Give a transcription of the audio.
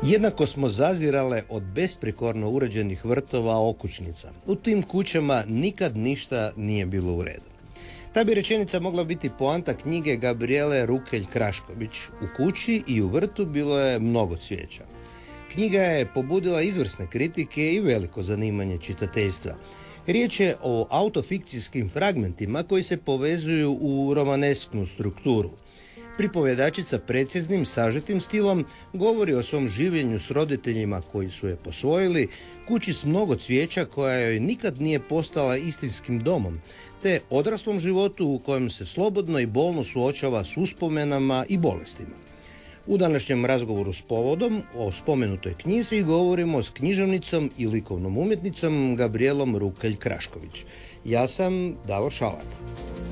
Jednako smo zazirale od besprijekorno uređenih vrtova okućnica. U tim kućama nikad ništa nije bilo u redu. Ta bi rečenica mogla biti poanta knjige Gabrijele Rukelj-Krašković. U kući i u vrtu bilo je mnogo cvijeća. Knjiga je pobudila izvrsne kritike i veliko zanimanje čitateljstva. Riječ je o autofikcijskim fragmentima koji se povezuju u romanesknu strukturu. Pripovjedačica preciznim, sažetim stilom govori o svom življenju s roditeljima koji su je posvojili, kući s mnogo cvijeća koja joj nikad nije postala istinskim domom, te odraslom životu u kojem se slobodno i bolno suočava s uspomenama i bolestima. U današnjem razgovoru s povodom o spomenutoj knjizi govorimo s književnicom i likovnom umjetnicom Gabrijelom Rukelj-Krašković. Ja sam Davor Šalat.